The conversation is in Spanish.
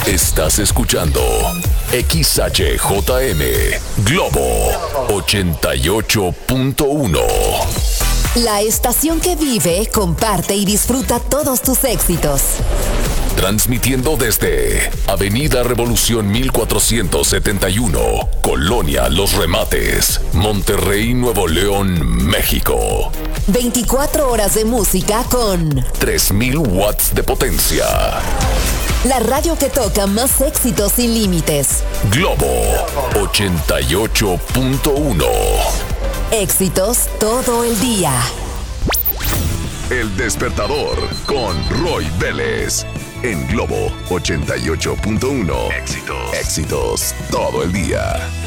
Estás escuchando XHJM Globo 88.1. La estación que vive, comparte y disfruta todos tus éxitos. Transmitiendo desde Avenida Revolución 1471, Colonia Los Remates, Monterrey, Nuevo León, México. 24 horas de música con 3000 watts de potencia. La radio que toca más éxitos sin límites. Globo 88.1. Éxitos todo el día. El Despertador con Roy Vélez. En Globo 88.1. Éxitos todo el día.